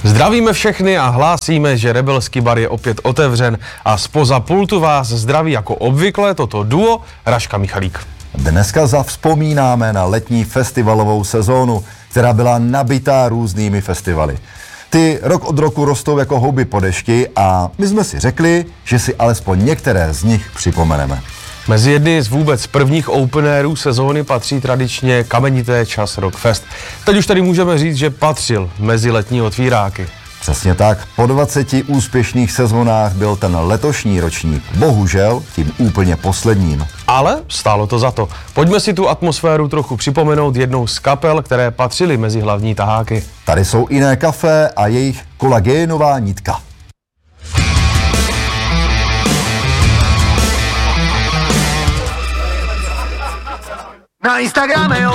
Zdravíme všechny a hlásíme, že Rebelský bar je opět otevřen a zpoza pultu vás zdraví jako obvykle toto duo Raška Michalík. Dneska zavzpomínáme na letní festivalovou sezónu, která byla nabitá různými festivaly. Ty rok od roku rostou jako houby po dešti a my jsme si řekli, že si alespoň některé z nich připomeneme. Mezi jedny z vůbec prvních openérů sezóny patří tradičně kamenité Čas Rockfest. Teď už tady můžeme říct, že patřil mezi letní otvíráky. Přesně tak, po 20 úspěšných sezónách byl ten letošní ročník bohužel tím úplně posledním. Ale stálo to za to. Pojďme si tu atmosféru trochu připomenout jednou z kapel, které patřily mezi hlavní taháky. Tady jsou Iné Café a jejich Kolagénová nitka. Na Instagrame